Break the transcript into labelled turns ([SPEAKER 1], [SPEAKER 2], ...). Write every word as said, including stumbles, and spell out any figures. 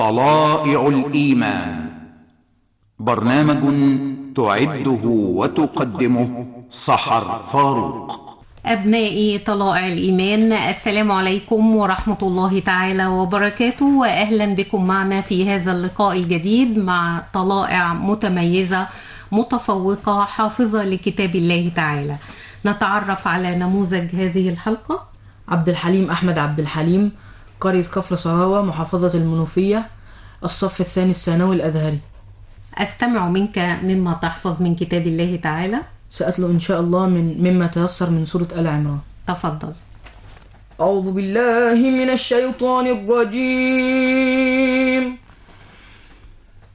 [SPEAKER 1] طلائع الإيمان، برنامج تعده وتقدمه سحر فاروق.
[SPEAKER 2] أبنائي طلائع الإيمان، السلام عليكم ورحمة الله تعالى وبركاته، وأهلا بكم معنا في هذا اللقاء الجديد مع طلائع متميزة متفوقة حافظة لكتاب الله تعالى. نتعرف على نموذج هذه الحلقة.
[SPEAKER 3] عبد الحليم أحمد عبد الحليم، قرية كفر صراوة، محافظة المنوفية، الصف الثاني الثانوي الأزهري.
[SPEAKER 2] أستمع منك مما تحفظ من كتاب الله تعالى.
[SPEAKER 3] سأتلو إن شاء الله من مما تيسر من سورة آل عمران.
[SPEAKER 2] تفضل.
[SPEAKER 3] أعوذ بالله من الشيطان الرجيم.